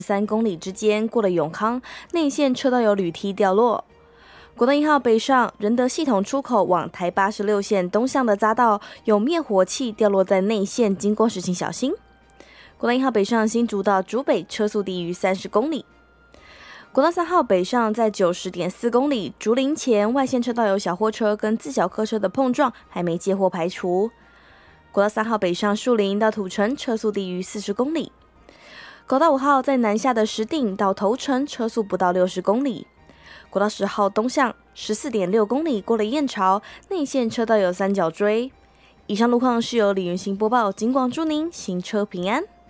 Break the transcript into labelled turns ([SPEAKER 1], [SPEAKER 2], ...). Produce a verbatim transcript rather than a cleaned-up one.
[SPEAKER 1] 三公里之间过了永康，内线车道有铝梯掉落。国道一号北上仁德系统出口往台八十六线东向的匝道有灭火器掉落在内线，经过时请小心。国道一号北上新竹到竹北车速低于三十公里。国道三号北上在九十点四公里，竹林前外线车道有小货车跟自小客车的碰撞，还没接获排除。国道三号北上树林到土城车速低于四十公里。国道五号在南下的石碇到头城车速不到六十公里。国道十号东向十四点六公里过了燕巢，内线车道有三角锥。以上路况是由李云行播报，警广祝您行车平安。